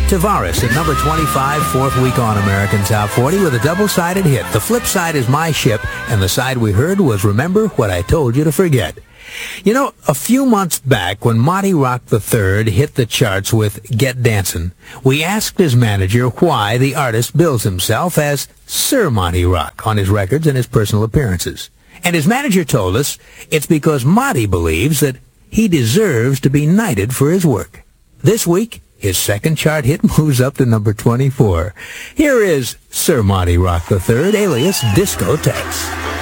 Tavares at number 25, fourth week on American Top 40 with a double-sided hit. The flip side is My Ship, and the side we heard was Remember What I Told You to Forget. You know, a few months back when Monty Rock III hit the charts with Get Dancin', we asked his manager why the artist bills himself as Sir Monty Rock on his records and his personal appearances. And his manager told us it's because Monty believes that he deserves to be knighted for his work. This week, his second chart hit moves up to number 24. Here is Sir Monty Rock III, alias Disco Tex.